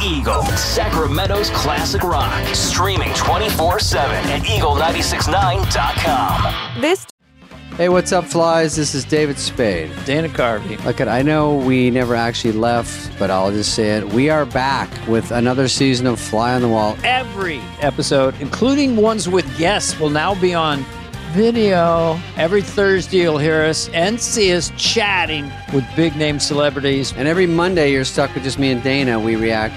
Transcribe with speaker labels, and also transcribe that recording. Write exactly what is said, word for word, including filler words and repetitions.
Speaker 1: Eagle, Sacramento's classic rock. Streaming twenty-four seven at eagle nine six nine dot com.
Speaker 2: This
Speaker 3: Hey, what's up, flies? This is David Spade.
Speaker 4: Dana Carvey.
Speaker 3: Look, I know we never actually left, but I'll just say it. We are back with another season of Fly on the Wall.
Speaker 4: Every episode, including ones with guests, will now be on video. Every Thursday, you'll hear us and see us chatting with big-name celebrities.
Speaker 3: And every Monday, you're stuck with just me and Dana. We react